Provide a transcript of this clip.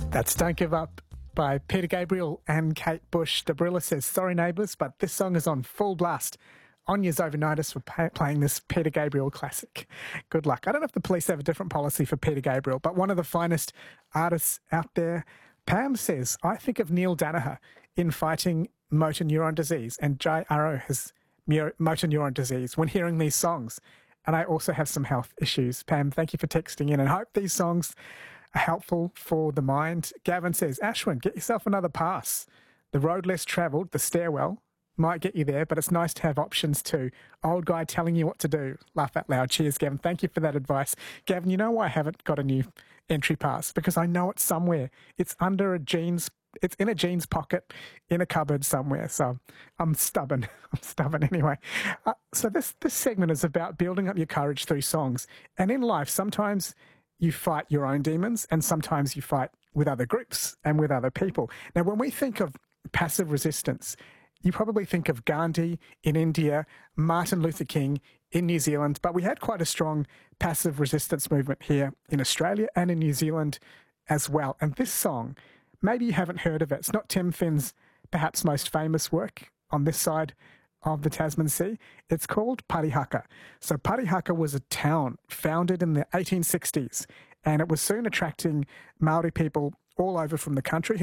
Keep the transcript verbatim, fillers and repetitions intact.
That's Don't Give Up by Peter Gabriel and Kate Bush. Debrilla says, sorry neighbours, but this song is on full blast. Anya's overnighted for pay- playing this Peter Gabriel classic. Good luck. I don't know if the police have a different policy for Peter Gabriel, but one of the finest artists out there. Pam says, I think of Neil Danaher in fighting motor neuron disease, and Jai Arrow has motor neuron disease when hearing these songs. And I also have some health issues. Pam, thank you for texting in, and hope these songs are helpful for the mind. Gavin says, Ashwin, get yourself another pass. The road less travelled, the stairwell, might get you there, but it's nice to have options too. Old guy telling you what to do. Laugh out loud. Cheers, Gavin. Thank you for that advice. Gavin, you know why I haven't got a new entry pass? Because I know it's somewhere. It's under a jeans, it's in a jeans pocket in a cupboard somewhere. So I'm stubborn. I'm stubborn anyway. Uh, so this, this segment is about building up your courage through songs. And in life, sometimes you fight your own demons and sometimes you fight with other groups and with other people. Now, when we think of passive resistance, you probably think of Gandhi in India, Martin Luther King in New Zealand, but we had quite a strong passive resistance movement here in Australia and in New Zealand as well. And this song, maybe you haven't heard of it. It's not Tim Finn's perhaps most famous work on this side of the Tasman Sea. It's called Parihaka. So Parihaka was a town founded in the eighteen sixties, and it was soon attracting Maori people all over from the country